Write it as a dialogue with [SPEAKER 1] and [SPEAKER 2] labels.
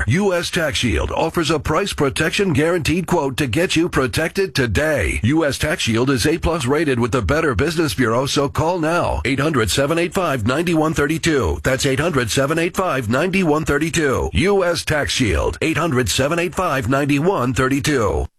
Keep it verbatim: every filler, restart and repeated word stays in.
[SPEAKER 1] U S Tax Shield offers a price protection guaranteed quote to get you protected today. U S Tax Shield is A plus rated with the Better Business Bureau, so call now. eight hundred, seven eight five, nine one three two. That's eight hundred, seven eight five, nine one three two. U S Tax Shield. eight hundred, seven eight five, nine one three two.